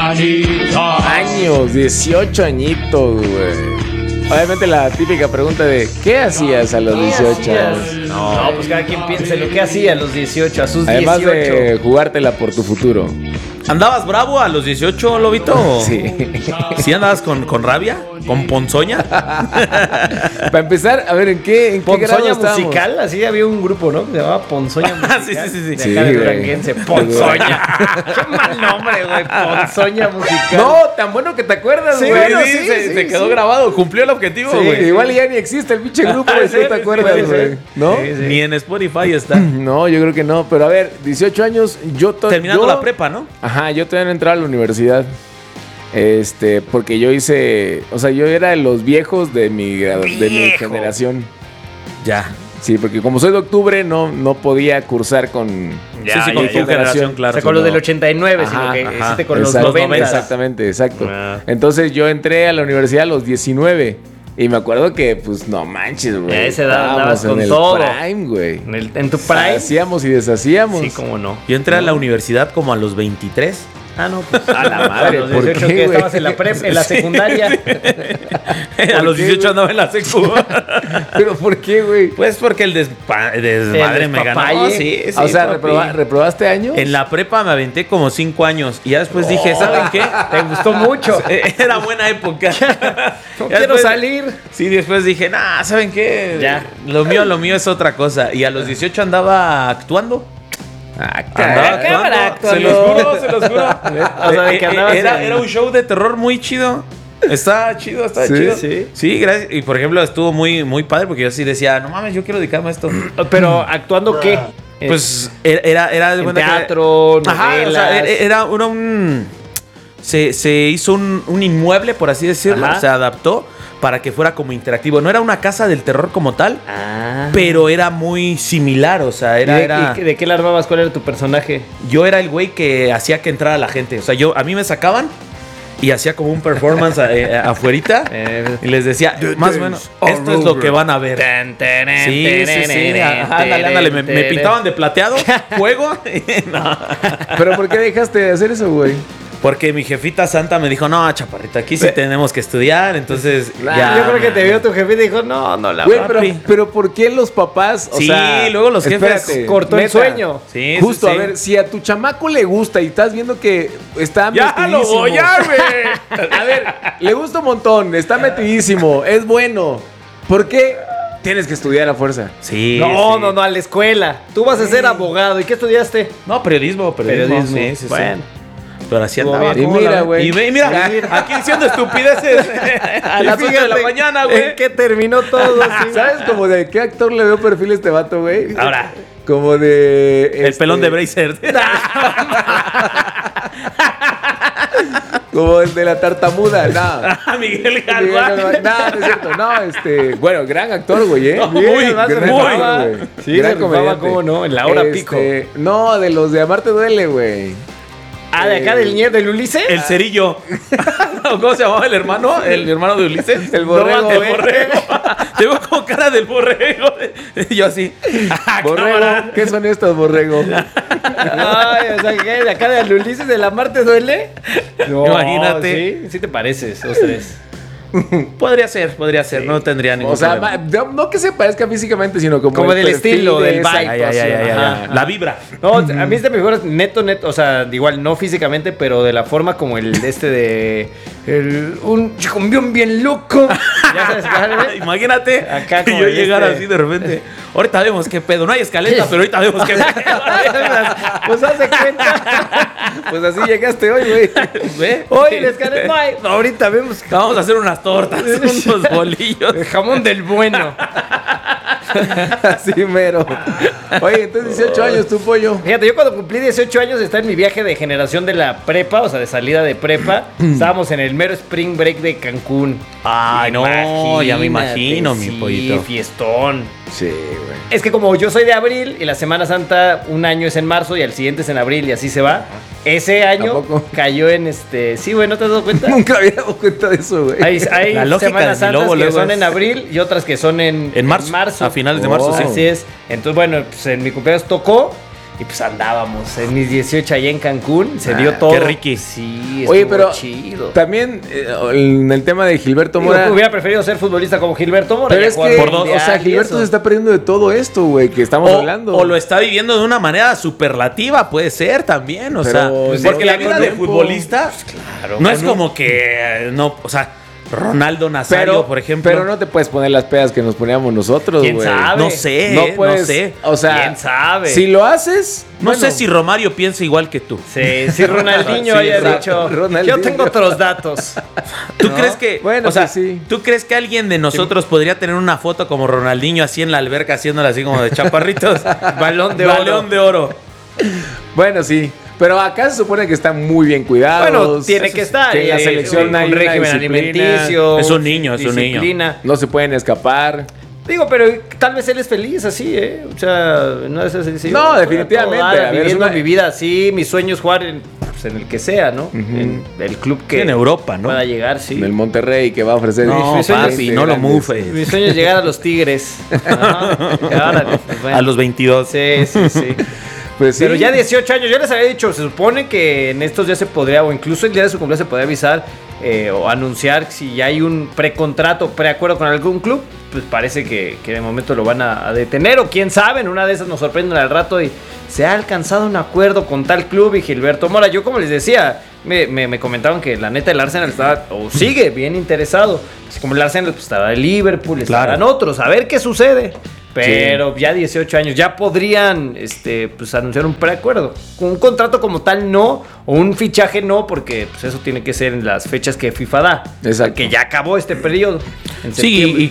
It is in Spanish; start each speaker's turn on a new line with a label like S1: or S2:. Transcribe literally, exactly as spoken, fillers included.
S1: manita.
S2: Años, dieciocho añitos, güey. Obviamente la típica pregunta de ¿qué hacías a los dieciocho años?
S3: No. no, pues cada quien piense lo que hacía a los dieciocho, a sus
S2: Además
S3: dieciocho.
S2: de jugártela por tu futuro.
S4: ¿Andabas bravo a los dieciocho, Lobito?
S2: Sí.
S4: ¿Sí andabas con, con rabia? ¿Con ponzoña?
S2: Para empezar, a ver, ¿en qué, en qué grado
S3: Ponzoña
S2: estábamos?
S3: musical, así había un grupo, ¿no? Se llamaba Ponzoña musical.
S4: sí, sí, sí, sí.
S3: De
S2: Sí,
S3: acá de
S2: güey.
S3: Duranguense. Ponzoña. Qué mal nombre, güey. Ponzoña musical.
S2: No, tan bueno que te acuerdas,
S4: Sí,
S2: güey.
S4: bueno,
S2: Sí,
S4: sí, se,
S2: sí,
S4: se
S2: sí.
S4: quedó grabado, cumplió el objetivo,
S2: Sí,
S4: güey.
S2: igual ya ni existe el pinche grupo, güey, si no te acuerdas,
S3: puede ser.
S2: güey. ¿No?
S3: Sí, sí.
S4: Ni en Spotify está.
S2: No, yo creo que no. Pero a ver, dieciocho años, yo... to-
S4: Terminando
S2: yo-
S4: la prepa, ¿no?
S2: Ajá, yo todavía no entraba a la universidad. Este, porque yo hice... O sea, yo era de los viejos de mi, grado- de mi
S3: Viejo.
S2: generación.
S4: Ya.
S2: Sí, porque como soy de octubre, no, no podía cursar con...
S3: Ya,
S4: sí, sí,
S3: ya,
S4: con
S3: ya.
S4: tu generación,
S3: O
S4: claro.
S3: sea, con los
S2: no.
S3: del ochenta y nueve, sino
S2: Ajá,
S3: que
S4: ajá.
S3: hiciste con
S2: Exacto,
S3: los noventa.
S2: Exactamente, exacto.
S3: Ah.
S2: Entonces yo entré a la universidad a los diecinueve. Y me acuerdo que, pues, no manches, güey.
S3: A esa edad
S2: estábamos
S3: andabas
S2: en
S3: con
S2: el
S3: todo.
S2: prime, güey.
S3: En, el- en tu prime.
S2: Hacíamos y deshacíamos.
S3: Sí, cómo no.
S4: Yo entré a la universidad como a los veintitrés.
S3: Ah, no, pues.
S2: A la madre,
S3: A los
S2: ¿por
S3: dieciocho
S2: qué,
S3: que
S2: güey?
S3: estabas en la prep, en la secundaria.
S4: A los
S2: qué,
S4: dieciocho
S2: güey?
S4: andaba en la secu.
S2: ¿Pero por qué, güey?
S4: Pues porque el despa- desmadre
S3: El
S4: me ganó.
S3: despapalle.
S4: Sí, sí,
S2: o sea,
S4: papi.
S2: ¿reproba- ¿reprobaste años?
S4: En la prepa me aventé como cinco años. Y ya después dije, ¿saben qué?
S3: Te gustó mucho.
S4: Eh, Era buena época.
S3: No
S4: Ya
S3: quiero
S4: después-
S3: salir.
S4: Sí, después dije, nah, ¿saben qué?
S3: Ya.
S4: Lo mío, lo mío es otra cosa. Y a los dieciocho andaba actuando.
S2: Ah,
S4: Andaba
S3: cámara,
S4: actuando. Se
S3: actuando.
S4: los juro, se los juro.
S3: O sea, de que
S4: Eh, eh,
S3: andabas
S4: era,
S3: en-
S4: era un show de terror muy chido. Está chido, está
S2: Sí,
S4: chido.
S3: sí.
S4: Sí, gracias. Y por ejemplo, estuvo muy, muy padre porque yo sí decía, no mames, yo quiero dedicarme a esto.
S3: Pero, ¿actuando qué?
S4: Pues era, era, era de
S3: en
S4: cuenta que-
S3: teatro,
S4: Ajá, o
S3: novelas.
S4: sea, era, era una- un. Se, se hizo un, un inmueble, por así decirlo.
S3: Ajá.
S4: Se adaptó para que fuera como interactivo. No era una casa del terror como tal,
S3: Ah.
S4: pero era muy similar. O sea,
S3: ¿Y
S4: era.
S3: de,
S4: era
S3: y de qué la armabas? ¿Cuál era tu personaje?
S4: yo era el güey que hacía que entrara la gente. O sea, yo a mí me sacaban y hacía como un performance eh, afuerita.
S3: Eh,
S4: Y les decía, más o menos, esto es lo que van a ver. Sí, sí, sí. Ajá, ándale, ándale. Me, me pintaban de plateado, fuego. No.
S2: ¿Pero por qué dejaste de hacer eso, güey?
S4: Porque mi jefita santa me dijo, no, chaparrita, aquí sí tenemos que estudiar. Entonces, ya.
S3: Yo creo que te vio tu jefe y dijo, no, no la
S2: Güey,
S3: va.
S2: pero, pero ¿por qué los papás? O
S4: Sí,
S2: sea,
S4: luego los jefes
S2: espérate,
S3: cortó el
S2: neta,
S3: sueño.
S4: Sí,
S2: Justo,
S4: sí,
S2: a
S4: sí.
S2: ver, si a tu chamaco le gusta y estás viendo que está
S4: Ya lo
S2: metidísimo.
S4: voy a ver.
S2: A ver, le gusta un montón, está metidísimo, es bueno. ¿Por qué tienes que estudiar a fuerza?
S4: Sí.
S3: No,
S4: sí.
S3: no, no, a la escuela. Tú vas a ser abogado. ¿Y qué estudiaste?
S4: No, periodismo, periodismo.
S3: Periodismo.
S4: Sí, sí, sí.
S3: Bueno.
S4: Pero así
S3: Estuvo
S4: andaba.
S3: bien.
S2: Y
S3: ¿Cómo
S2: mira,
S3: la-
S2: güey.
S4: Y, ve- y mira, aquí diciendo estupideces a las
S3: Y
S4: ocho de la
S3: fíjate
S4: mañana, güey.
S3: ¿En qué terminó todo así?
S2: ¿Sabes como de qué actor le veo perfil a este vato, güey?
S4: Ahora,
S2: Como de...
S4: el
S2: este,
S4: pelón de Bracer.
S2: Como el de la tartamuda, no.
S4: Ah, Miguel
S2: Miguel
S4: Galván.
S2: Galván. No, no es cierto. No, este. Bueno, gran actor, güey, ¿eh?
S4: No,
S2: Bien,
S4: muy,
S2: gran
S4: muy.
S2: actor, güey.
S3: Sí,
S2: Gran
S3: se rifaba,
S2: comediante.
S3: cómo no, en la hora
S2: Este,
S3: pico.
S2: No, de los de Amarte Duele, güey.
S3: Ah, de acá del ñer del Ulises.
S4: El cerillo. ¿Cómo se llamaba el hermano? El hermano de Ulises.
S2: El borrego,
S4: No, el
S2: güey.
S4: borrego. Tengo como cara del borrego. Yo así. Ah,
S2: Borrego.
S4: cámara.
S2: ¿Qué son estos, borrego?
S3: Ay, o sea, ¿qué? ¿De acá del Ulises de la Marte duele? No,
S4: Imagínate.
S3: Sí, sí te pareces, los tres.
S4: Podría ser, podría ser. No tendría ningún
S2: O sea,
S4: problema.
S2: ma- no, no que se parezca físicamente, sino como.
S3: Como
S2: el
S3: del
S2: perfil
S3: estilo,
S2: de
S3: del
S2: esa
S3: vibe.
S4: Ay, ay, ay, ay, ay,
S2: actuación.
S4: ay. La vibra.
S3: No, a mí este mejor es neto, neto, o sea, igual no físicamente, pero de la forma como el este de el, un chicombión bien loco. Ya sabes, ¿vale?
S4: Imagínate
S3: Acá
S4: que
S3: como
S4: yo
S3: el
S4: llegara
S3: este-
S4: así de repente. Ahorita vemos qué pedo. No hay escaleta, pero ahorita vemos qué pedo.
S3: Pues haz de cuenta.
S2: Pues así llegaste hoy, güey.
S4: ¿Ve?
S3: Hoy el escaleta no hay. No, ahorita vemos
S4: Vamos a hacer unas tortas, unos bolillos.
S3: el jamón del bueno.
S2: Así mero. Oye, entonces dieciocho años, tu pollo.
S3: Fíjate, yo cuando cumplí dieciocho años estaba en mi viaje de generación de la prepa, o sea, de salida de prepa. Estábamos en el mero spring break de Cancún.
S4: Ay, no, ya me
S3: Imagínate,
S4: imagino, mi
S3: sí,
S4: pollito.
S3: fiestón.
S2: Sí, güey.
S3: Es que como yo soy de abril y la Semana Santa un año es en marzo y al siguiente es en abril y así se va. Ese año
S2: Tampoco.
S3: cayó en este... Sí, güey, ¿no te has dado cuenta?
S2: Nunca había dado cuenta de eso, güey.
S3: Hay, hay
S4: La lógica
S3: Semanas
S4: de mi
S3: Santas
S4: lobo
S3: que
S4: luego
S3: son
S4: es-
S3: en abril y otras que son en,
S4: En marzo, a finales de marzo,
S2: Oh.
S4: sí.
S3: Así es. Entonces, bueno, pues en mi cumpleaños tocó Y pues andábamos en mis dieciocho allá en Cancún, se
S4: Ah,
S3: dio todo.
S4: qué riqui.
S3: Sí,
S2: Oye,
S3: estuvo
S2: pero
S3: chido.
S2: también eh, en el tema de Gilberto
S3: Digo,
S2: Mora.
S3: hubiera preferido ser futbolista como Gilberto Mora.
S2: Pero
S3: ya
S2: es
S3: jugar
S2: que,
S4: por dos.
S2: o sea,
S3: mundial y
S2: Gilberto
S3: eso.
S2: se está perdiendo de todo esto, güey, que estamos
S4: O,
S2: hablando.
S4: o lo está viviendo de una manera superlativa, puede ser también, o
S2: Pero,
S4: sea,
S2: pues,
S4: porque
S2: ya
S4: la
S2: con
S4: vida de
S2: tiempo.
S4: futbolista
S3: Claro,
S4: no es
S3: con un-
S4: como que, eh, no, o sea, Ronaldo Nazario,
S2: pero,
S4: por ejemplo.
S2: pero no te puedes poner las pedas que nos poníamos nosotros, güey.
S3: ¿Quién sabe?
S4: No sé,
S2: No
S4: no,
S2: puedes,
S4: sé.
S2: o sea,
S3: ¿Quién sabe?
S2: si lo haces,
S4: No
S2: bueno,
S4: sé si Romario piensa igual que tú.
S3: Sí, si Ronaldinho
S2: Sí,
S3: haya
S2: Ro-
S3: dicho,
S2: Ronaldinho.
S3: yo tengo otros datos.
S4: ¿Tú
S3: ¿No?
S4: crees que,
S2: Bueno,
S4: o sea,
S2: pues sí.
S4: ¿tú crees que alguien de nosotros podría tener una foto como Ronaldinho así en la alberca haciéndola así como de chaparritos?
S3: Balón de oro.
S4: Balón de oro.
S2: bueno, sí. Pero acá se supone que están muy bien cuidados.
S3: Bueno, tiene que estar.
S2: Que en la
S3: eh,
S2: selección
S3: un,
S2: hay
S3: un
S2: una
S3: régimen
S2: disciplina.
S3: alimenticio.
S4: Es un niño, es un niño.
S3: disciplina.
S2: No se pueden escapar.
S3: Digo, pero tal vez él es feliz así, ¿eh? O sea, no es así.
S2: No, definitivamente. A ver, es
S3: viviendo
S2: una-
S3: mi vida así, mi sueño es jugar en, pues, en el que sea, ¿no? En el club que
S4: Sí, en Europa, ¿no?
S3: pueda llegar, sí.
S2: En el Monterrey que va a ofrecer.
S4: No,
S3: mi sueño es
S4: papi, no lo mufes.
S3: Mi sueño es llegar a los Tigres. Ajá. Órale, pues, bueno.
S4: A los veintidós.
S3: Sí, sí, sí.
S2: Pues sí.
S3: Pero ya dieciocho años, yo les había dicho, se supone que en estos días se podría, o incluso el día de su cumpleaños se podría avisar eh, o anunciar si ya hay un precontrato, preacuerdo con algún club. Pues parece que, que de momento lo van a, a detener, o quién sabe, en una de esas nos sorprenden al rato y se ha alcanzado un acuerdo con tal club y Gilberto Mora. Yo, como les decía, me, me, me comentaban que la neta el Arsenal estaba, o sigue bien interesado. Así como el Arsenal, pues estará el Liverpool, estarán
S4: Claro.
S3: otros, a ver qué sucede. Pero ya dieciocho años, ya podrían este, pues, anunciar un preacuerdo. Un contrato como tal no, o un fichaje no, porque pues, eso tiene que ser en las fechas que FIFA da.
S2: Exacto.
S3: Que ya acabó este periodo. en
S4: Sí,
S3: septiembre.
S4: y